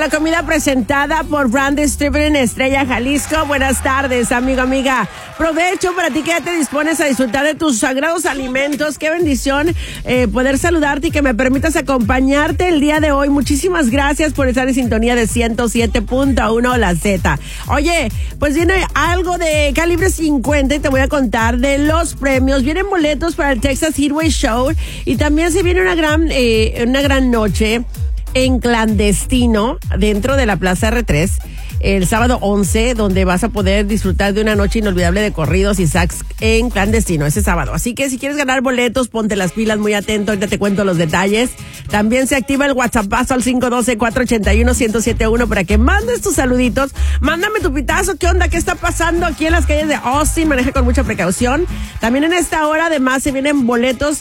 la comida presentada por Brand Distributor en Estrella, Jalisco. Buenas tardes, amigo, amiga. Provecho para ti que ya te dispones a disfrutar de tus sagrados alimentos. Qué bendición poder saludarte y que me permitas acompañarte el día de hoy. Muchísimas gracias por estar en sintonía de 107.1 La Z. Oye, pues viene algo de calibre 50 y te voy a contar de los premios. Vienen boletos para el Texas Heatwave Show y también se viene una gran noche en clandestino dentro de la Plaza R3 el sábado 11, donde vas a poder disfrutar de una noche inolvidable de corridos y sax en clandestino ese sábado. Así que si quieres ganar boletos, ponte las pilas, muy atento, ahorita te cuento los detalles. También se activa el WhatsAppazo al 512-481-1071 para que mandes tus saluditos. Mándame tu pitazo, ¿qué onda? ¿Qué está pasando aquí en las calles de Austin? Maneja con mucha precaución. También en esta hora, además, se vienen boletos